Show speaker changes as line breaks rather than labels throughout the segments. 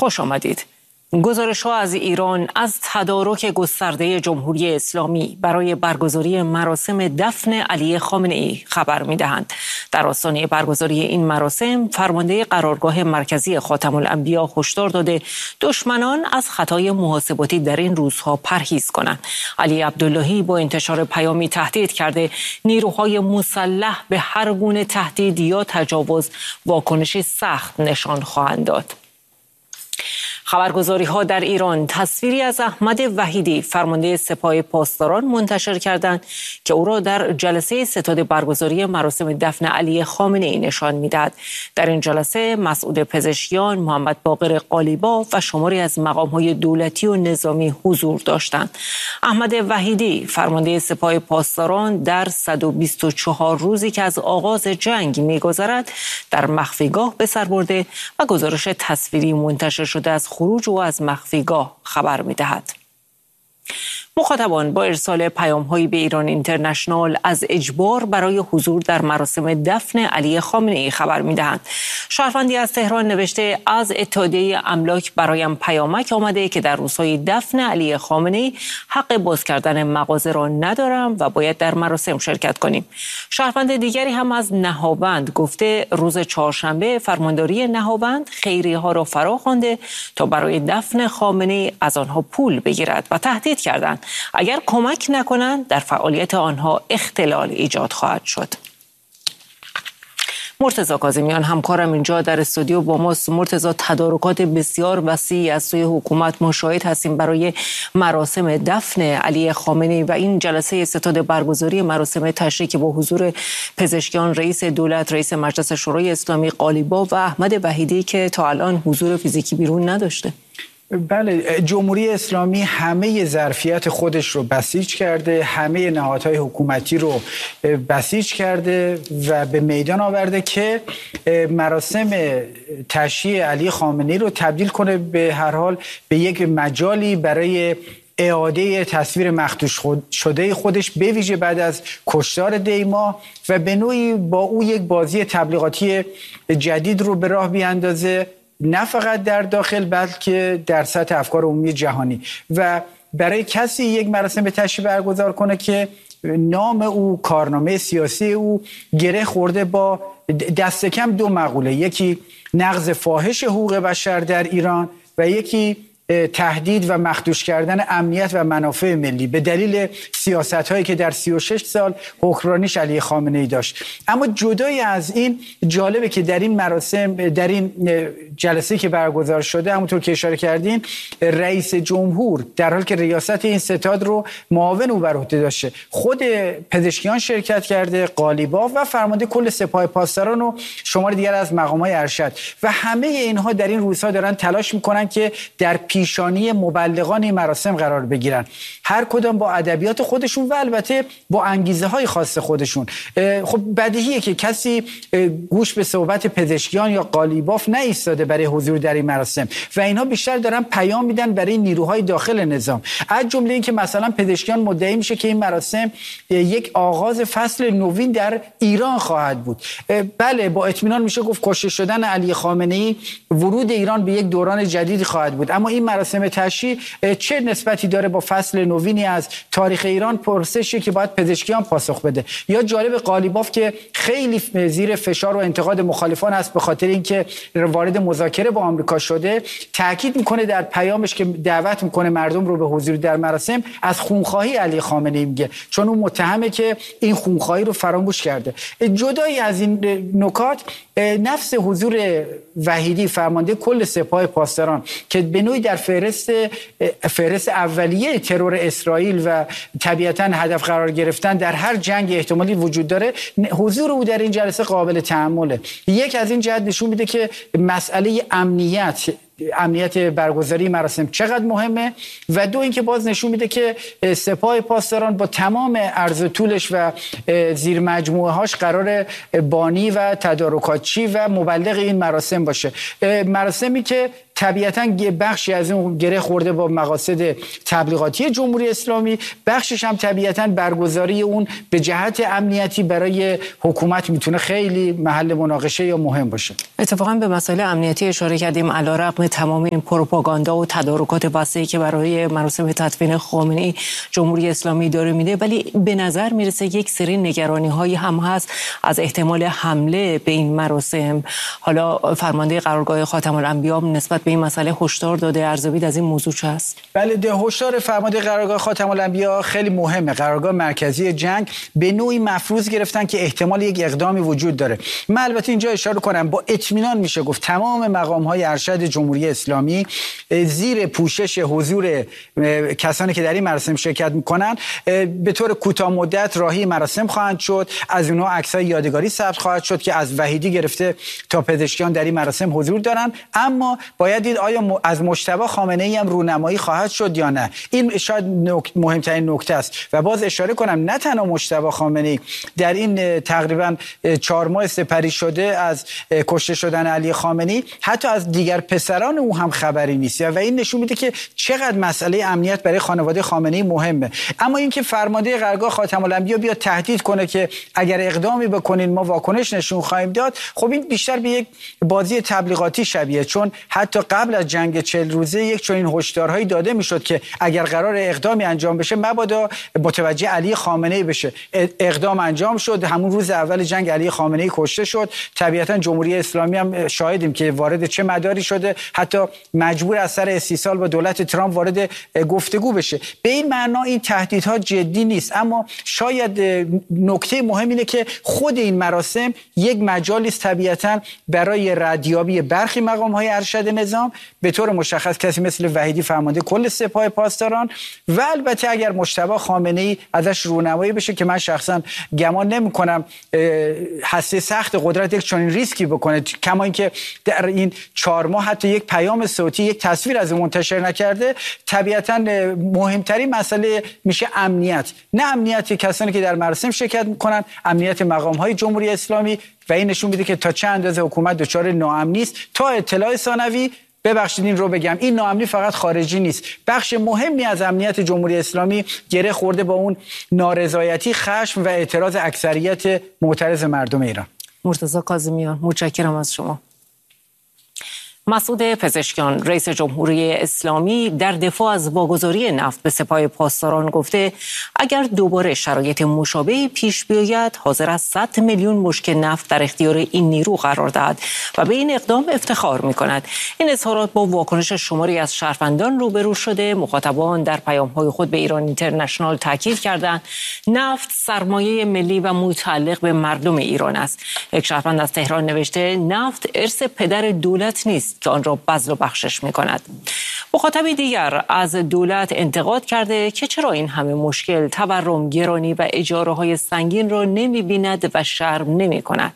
خوش آمدید. گزارش‌ها از ایران از تدارک گسترده جمهوری اسلامی برای برگزاری مراسم دفن علی خامنه‌ای خبر می‌دهند. در آستانه برگزاری این مراسم، فرمانده قرارگاه مرکزی خاتم الانبیا هشدار داده دشمنان از خطای محاسباتی در این روزها پرهیز کنند. علی عبداللهی با انتشار پیامی تهدید کرده نیروهای مسلح به هر گونه تهدید یا تجاوز واکنشی سخت نشان خواهند داد. خبرگزاری‌ها در ایران تصویری از احمد وحیدی فرمانده سپاه پاسداران منتشر کردند که او را در جلسه ستاد برگزاری مراسم دفن علی خامنه‌ای نشان می‌دهد. در این جلسه مسعود پزشکیان، محمد باقر قالیباف و شماری از مقام‌های دولتی و نظامی حضور داشتند. احمد وحیدی فرمانده سپاه پاسداران در 124 روزی که از آغاز جنگ می‌گذرد در مخفیگاه به سر برده و گزارش تصویری منتشر شده از خروج او از مخفیگاه خبر می‌دهد. مخاطبان با ارسال پیام‌هایی به ایران اینترنشنال از اجبار برای حضور در مراسم دفن علی خامنه‌ای خبر می‌دهند. شهروندی از تهران نوشته از اتحادیه املاک برایم پیامک آمده که در روزهای دفن علی خامنه‌ای حق باز کردن مغازه را ندارم و باید در مراسم شرکت کنیم. شهروند دیگری هم از نهاوند گفته روز چهارشنبه فرمانداری نهاوند خیریه‌ها را فرا خوانده تا برای دفن خامنه‌ای از آنها پول بگیرد و تهدید کردند اگر کمک نکنند در فعالیت آنها اختلال ایجاد خواهد شد. مرتضی کاظمیان همکارم اینجا در استودیو با ماست. مرتضی، تدارکات بسیار وسیعی از سوی حکومت مشاهد هستیم برای مراسم دفن علی خامنه‌ای و این جلسه ستاد برگزاری مراسم تشرییع که با حضور پزشکیان، رئیس دولت، رئیس مجلس شورای اسلامی قالیباف و احمد وحیدی که تا الان حضور فیزیکی بیرون نداشته.
بله، جمهوری اسلامی همه ظرفیت خودش رو بسیج کرده، همه نهادهای حکومتی رو بسیج کرده و به میدان آورده که مراسم تشییع علی خامنه‌ای رو تبدیل کنه به هر حال به یک مجالی برای اعاده تصویر مخدوش شده خودش، به ویژه بعد از کشتار دیما، و به نوعی با او یک بازی تبلیغاتی جدید رو به راه بیاندازه، نه فقط در داخل بلکه در سطح افکار عمومی جهانی، و برای کسی یک مراسم تشییع برگزار کنه که نام او، کارنامه سیاسی او گره خورده با دست کم دو مقوله، یکی نقض فاحش حقوق بشر در ایران و یکی تهدید و مخدوش کردن امنیت و منافع ملی به دلیل سیاست‌هایی که در 36 سال حکمرانیش علی خامنه‌ای داشت. اما جدای از این، جالبه که در این مراسم، در این جلسه که برگزار شده، همونطور که اشاره کردین، رئیس جمهور در حالی که ریاست این ستاد رو معاون او بر عهده داشته، خود پزشکیان شرکت کرده، قالیباف و فرمانده کل سپاه پاسداران و شمار دیگر از مقامات ارشد، و همه اینها در این روزها دارن تلاش میکنن که در پیشانی مبلغان این مراسم قرار بگیرن، هر کدام با ادبیات خودشون و البته با انگیزه های خاص خودشون. خب بدیهیه که کسی گوش به صحبت پزشکیان یا قالیباف نایستاده برای حضور در این مراسم و اینها بیشتر دارن پیام میدن برای نیروهای داخل نظام، از جمله این که مثلا پزشکیان مدعی میشه که این مراسم یک آغاز فصل نوین در ایران خواهد بود. بله، با اطمینان میشه گفت کشته شدن علی خامنه‌ای ورود ایران به یک دوران جدیدی خواهد بود، اما این مراسم تشییع چه نسبتی داره با فصل نوینی از تاریخ ایران؟ پرسشی که باید پزشکیان پاسخ بده. یا جالب قالیباف که خیلی زیر فشار و انتقاد مخالفان است به خاطر اینکه وارد مذاکره با آمریکا شده، تاکید میکنه در پیامش که دعوت میکنه مردم رو به حضور در مراسم، از خونخواهی علی خامنه‌ای میگه، چون اون متهمه که این خونخواهی رو فراموش کرده. جدای از این نکات، نفس حضور وحیدی فرمانده کل سپاه پاسداران که به نوعی در فهرست اولیه ترور اسرائیل و طبیعتاً هدف قرار گرفتن در هر جنگ احتمالی وجود داره، حضور او در این جلسه قابل تأمله. یک از این جهت نشون میده که مسئله امنیت برگزاری مراسم چقدر مهمه، و دو اینکه باز نشون میده که سپاه پاسداران با تمام عرض و طولش و زیر مجموعه هاش قرار بانی و تدارکاتچی و مبلغ این مراسم باشه، مراسمی که طبیعتاً بخشی از اون گره خورده با مقاصد تبلیغاتی جمهوری اسلامی، بخشش هم طبیعتاً برگزاری اون به جهت امنیتی برای حکومت میتونه خیلی محل مناقشه یا مهم باشه.
اتفاقاً به مسائل امنیتی اشاره کردیم، علیرغم تمام این پروپاگاندا و تدارکات وسیعی که برای مراسم تدفین خامنه‌ای جمهوری اسلامی داره میده، ولی به نظر میرسه یک سری نگرانی‌هایی هم هست از احتمال حمله به این مراسم. حالا فرمانده قرارگاه خاتم الانبیا نسبت به این مسئله هشدار داده. ارزیابی از این موضوع چه است؟
بله، هشدار فرمانده قرارگاه خاتم الانبیا خیلی مهمه. قرارگاه مرکزی جنگ به نوعی مفروض گرفتن که احتمال یک اقدامی وجود داره. من البته اینجا اشاره کنم با اطمینان میشه گفت تمام مقام‌های ارشد جمهوری اسلامی زیر پوشش حضور کسانی که در این مراسم شرکت میکنن به طور کوتاه مدت راهی مراسم خواهند شد. از اونها عکس‌های یادگاری ثبت خواهد شد که از وحیدی گرفته تا پزشکیان در این مراسم حضور دارن. اما باید دید آیا از مجتبی خامنه‌ای هم رونمایی خواهد شد یا نه. این شاید مهمترین نکته است. و باز اشاره کنم نه تنها مجتبی خامنه‌ای در این تقریبا 4 ماه سپری شده از کشته شدن علی خامنه‌ای، حتی از دیگر پسران او هم خبری نیست و این نشون میده که چقدر مسئله امنیت برای خانواده خامنه‌ای مهمه. اما اینکه فرمانده قرارگاه خاتم الانبیا بیاد تهدید کنه که اگر اقدامی بکنین ما واکنش نشون خواهیم داد، خب این بیشتر به یک بازی تبلیغاتی شبیه، چون حتی قبل از جنگ 40 روزه یک چنین هشدارهایی داده میشد که اگر قرار اقدامی انجام بشه مبادا متوجه علی خامنه‌ای بشه. اقدام انجام شد، همون روز اول جنگ علی خامنه‌ای کشته شد. طبیعتا جمهوری اسلامی هم شاهدیم که وارد چه مداری شده، حتی مجبور از سر استیصال با دولت ترامپ وارد گفتگو بشه. به این معنا این تهدیدها جدی نیست، اما شاید نکته مهم اینه که خود این مراسم یک مجالی است طبیعتا برای ردیابی برخی مقام‌های ارشد نظام، به طور مشخص کسی مثل وحیدی فرمانده کل سپاه پاسداران، و البته اگر مجتبی خامنه‌ای ازش رونمایی بشه که من شخصا گمان نمی‌کنم هسته سخت قدرت یک چنین ریسکی بکنه، کما اینکه در این 4 ماه حتی یک پیام صوتی، یک تصویر از منتشر نکرده. طبیعتا مهمترین مسئله میشه امنیت، نه امنیت کسانی که در مراسم شرکت میکنن، امنیت مقام‌های جمهوری اسلامی. و این نشون میده که تا چه اندازه حکومت دچار ناامنی است. تا اطلاع ثانوی، ببخشید این رو بگم، این ناامنی فقط خارجی نیست، بخش مهمی از امنیت جمهوری اسلامی گره خورده با اون نارضایتی، خشم و اعتراض اکثریت معترض مردم ایران.
مرتضی کاظمیان، متشکرم از شما. مسعود پزشکیان، رئیس جمهوری اسلامی، در دفاع از واگذاری نفت به سپاه پاسداران گفته اگر دوباره شرایط مشابهی پیش بیاید حاضر است 100 میلیون مشک نفت در اختیار این نیرو قرار دهد و به این اقدام افتخار می‌کند. این اظهارات با واکنش شماری از شهروندان روبرو شده. مخاطبان در پیام‌های خود به ایران اینترنشنال تاکید کردند نفت سرمایه ملی و متعلق به مردم ایران است. یک شهروند از تهران نوشته نفت ارث پدر دولت نیست که آن را بذل و بخشش می‌کند. مخاطبی دیگر از دولت انتقاد کرده که چرا این همه مشکل، تورم، گرانی و اجاره‌های سنگین را نمی‌بیند و شرم نمی‌کند.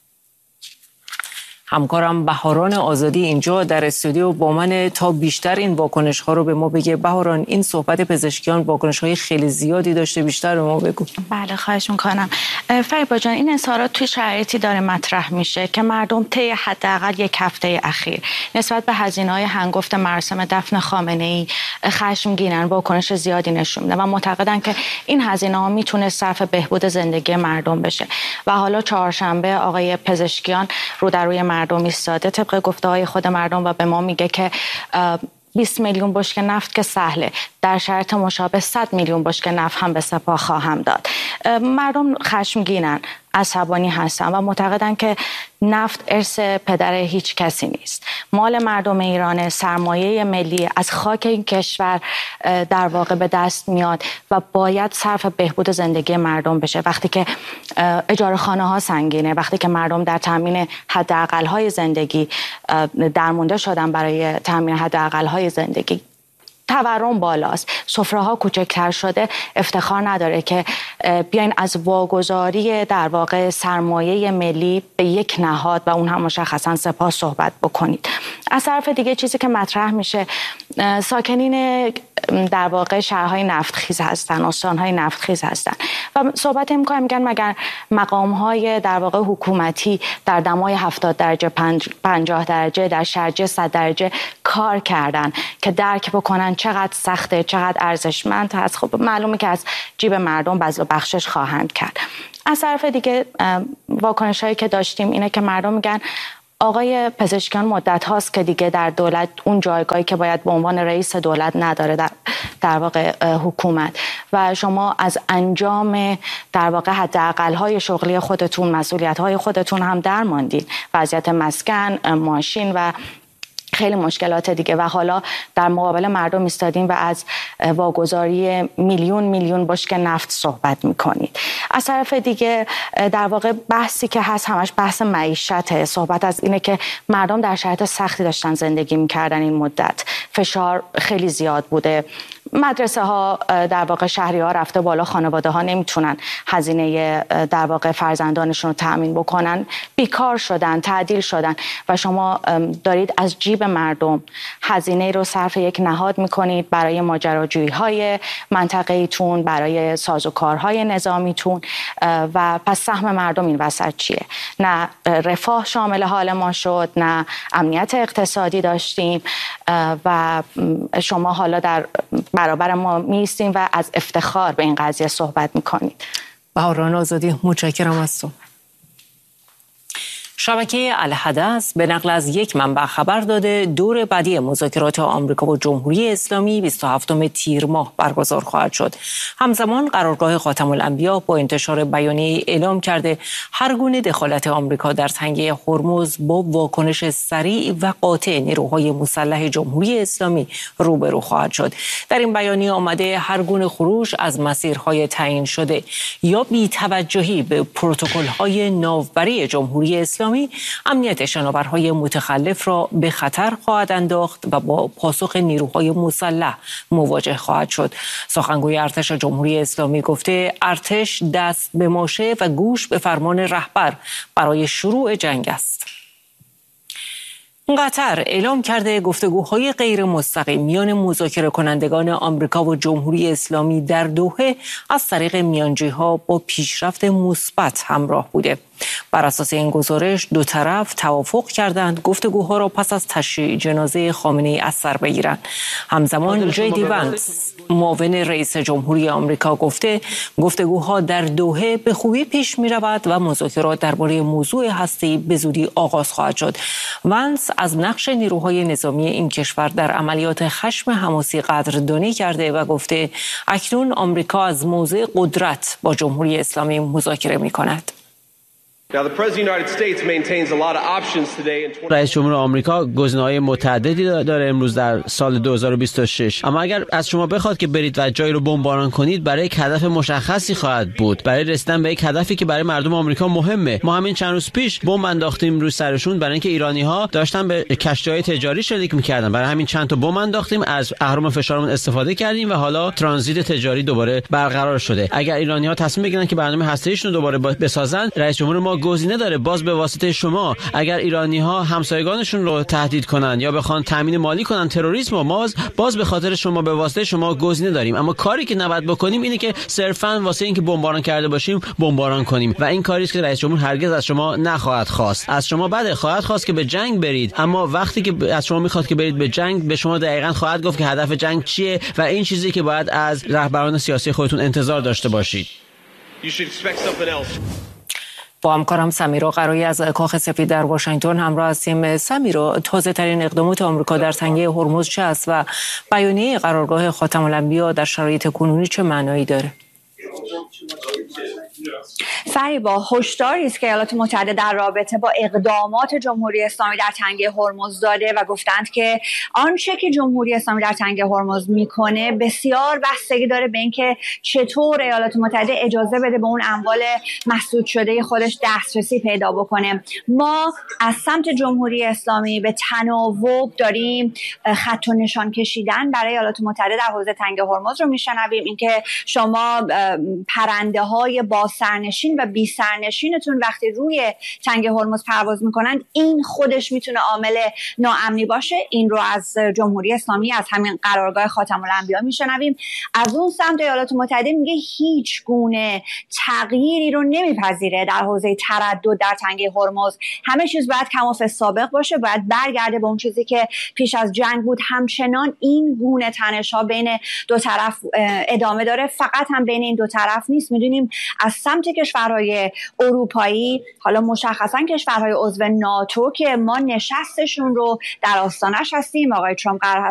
همکارم بهاران آزادی اینجا در استودیو با من تا بیشتر این واکنش ها رو به ما بگه. بهاران، این صحبت پزشکیان واکنش های خیلی زیادی داشته، بیشتر به ما بگو.
بله، خواهش میکنم. فریبا جان، این اظهارات توی شرایطی داره مطرح میشه که مردم طی حداقل یک هفته اخیر نسبت به هزینه‌های هنگفت مراسم دفن خامنه‌ای خشمگینن، واکنش زیادی نشون میده و معتقدن که این هزینه‌ها میتونه صرف بهبود زندگی مردم بشه. و حالا چهارشنبه آقای پزشکیان رو در روی مردم ایستاده طبق گفته‌های خود مردم و به ما میگه که 20 میلیون بشکه نفت که سهله، در شرایط مشابه 100 میلیون بشکه نفت هم به سپاه خواهم داد. مردم خشمگینن، عصبانی هستن و معتقدن که نفت ارث پدر هیچ کسی نیست، مال مردم ایران، سرمایه ملی از خاک این کشور در واقع به دست میاد و باید صرف بهبود زندگی مردم بشه. وقتی که اجاره خانه ها سنگینه، وقتی که مردم در تامین حداقل های زندگی درمونده شدن برای تامین حداقل های زندگی، تورم بالاست، سفره‌ها کوچکتر شده، افتخار نداره که بیاین از واگذاری در واقع سرمایه ملی به یک نهاد و اون هم مشخصا سپاه صحبت بکنید. از طرف دیگه چیزی که مطرح میشه، ساکنین در واقع شهرهای نفتخیز هستن، استانهای نفتخیز هستن و صحبت میکنن، میگن مگر مقامهای در واقع حکومتی در دمای 70 درجه 50 درجه در شرجه 100 درجه کار کردن که درک بکنن چقدر سخته، چقدر ارزشمند هست. خب معلومه که از جیب مردم بذل و بخشش خواهند کرد. از طرف دیگه واکنش هایی که داشتیم اینه که مردم میگن آقای پزشکیان مدت هاست که دیگه در دولت اون جایگاهی که باید به عنوان رئیس دولت نداره در واقع حکومت، و شما از انجام در واقع حداقل های شغلی خودتون، مسئولیت های خودتون هم درماندین، وضعیت مسکن، ماشین و خیلی مشکلات دیگه، و حالا در مقابل مردم ایستادین و از واگذاری میلیون بشکه نفت صحبت میکنید. از طرف دیگه در واقع بحثی که هست همش بحث معیشته. صحبت از اینه که مردم در شرایط سختی داشتن زندگی میکردن این مدت، فشار خیلی زیاد بوده، مدرسه ها در واقع شهری ها رفته بالا، خانواده ها نمیتونن هزینه در واقع فرزندانشون رو تأمین بکنن، بیکار شدن، تعدیل شدن، و شما دارید از جیب مردم هزینه رو صرف یک نهاد میکنید برای ماجراجویی های منطقه‌ایتون، برای سازوکارهای نظامیتون، و پس سهم مردم این وسط چیه؟ نه رفاه شامل حال ما شد، نه امنیت اقتصادی داشتیم، و شما حالا در برابر ما میستیم و از افتخار به این قضیه صحبت میکنید.
بهاران آزادی، متشکرم از تو. شبکه الحدث به نقل از یک منبع خبر داده دور بعدی مذاکرات آمریکا و جمهوری اسلامی 27 تیر ماه برگزار خواهد شد. همزمان قرارگاه خاتم الانبیا با انتشار بیانیه اعلام کرده هر گونه دخالت آمریکا در تنگه هرمز با واکنش سریع و قاطع نیروهای مسلح جمهوری اسلامی روبرو خواهد شد. در این بیانیه آمده هر گونه خروج از مسیرهای تعیین شده یا بی‌توجهی به پروتکل‌های ناوبری جمهوری اسلامی امنیت شناورهای متخلف را به خطر خواهد انداخت و با پاسخ نیروهای مسلح مواجه خواهد شد. سخنگوی ارتش جمهوری اسلامی گفته ارتش دست به ماشه و گوش به فرمان رهبر برای شروع جنگ است. قطر اعلام کرده گفتگوهای غیر مستقیم میان مذاکره کنندگان آمریکا و جمهوری اسلامی در دوحه از طریق میانجی‌ها با پیشرفت مثبت همراه بوده. بر اساس این گزارش دو طرف توافق کردند گفتگوها را پس از تشییع جنازه خامنه‌ای از سر بگیرند. همزمان جی دی ونس معاون رئیس جمهوری آمریکا گفته گفتگوها در دوحه به خوبی پیش می رود و مذاکرات درباره موضوع هسته‌ای به زودی آغاز خواهد شد. ونس از نقش نیروهای نظامی این کشور در عملیات خشم حماسی قدردانی کرده و گفته اکنون آمریکا از موضع قدرت با جمهوری اسلامی مذاکره می کند.
رئیس جمهور آمریکا گزینه‌های متعددی داره امروز در سال 2026، اما اگر از شما بخواد که برید و جایی رو بمباران کنید برای یک هدف مشخصی خواهد بود، برای رسیدن به یک هدفی که برای مردم آمریکا مهمه. ما همین چند روز پیش بمب انداختیم روی سرشون برای اینکه ایرانی‌ها داشتن به کشتی‌های تجاری شلیک می‌کردن، برای همین چند تا بمب انداختیم، از اهرم فشارمون استفاده کردیم و حالا ترانزیت تجاری دوباره برقرار شده. اگر ایرانی‌ها تصمیم بگیرن که برنامه هسته‌ایشون رو دوباره بسازن، رئیس جمهور ما گزینه داره باز به واسطه شما. اگر ایرانی‌ها همسایگانشون رو تهدید کنن یا بخوان تامین مالی کنن تروریسم، باز به خاطر شما به واسطه شما گزینه داریم. اما کاری که نباید بکنیم اینه که صرفاً واسه اینکه بمباران کرده باشیم بمباران کنیم، و این کاری است که رئیس جمهور هرگز از شما نخواهد خواست. از شما خواهد خواست که به جنگ برید، اما وقتی که از شما میخواد که برید به جنگ، به شما دقیقاً خواهد گفت که هدف جنگ چیه و این چیزی که باید از رهبران سیاسی خودتون انتظار داشته باشید.
با همکارم سمیرا قرایی از کاخ سفید در واشنگتن همراه هستیم. سمیرا، تازه ترین اقدامات آمریکا در تنگه هرمز چه است و بیانیه قرارگاه خاتم الانبیا در شرایط کنونی چه معنایی داره؟
فریبا، هشداری است که ایالات متحده در رابطه با اقدامات جمهوری اسلامی در تنگه هرمز داده و گفتند که آنچه که جمهوری اسلامی در تنگه هرمز میکنه بسیار بستگی داره به اینکه چطور ایالات متحده اجازه بده به اون اموال مسدود شده خودش دسترسی پیدا بکنه. ما از سمت جمهوری اسلامی به تناوب داریم خط و نشان کشیدن برای ایالات متحده در حوزه تنگه هرمز رو میشنویم. اینکه شما پرنده های با سرنشین و بی سرنشینتون وقتی روی تنگه هرمز پرواز میکنند، این خودش میتونه عامل ناامنی باشه. این رو از جمهوری اسلامی، از همین قرارگاه خاتم الانبیا میشنویم. از اون سمت ایالات متحده میگه هیچ گونه تغییری رو نمیپذیره در حوزه تردد در تنگه هرمز. همه چیز باید کما فی السابق باشه، باید برگرده به اون چیزی که پیش از جنگ بود. همچنان این گونه تنش‌ها بین دو طرف ادامه داره. فقط هم بین این دو طرف نیست، میدونیم از سمت کشورهای اروپایی، حالا مشخصا کشورهای عضو ناتو که ما نشستشون رو در آستانش هستیم، آقای ترامپ قرار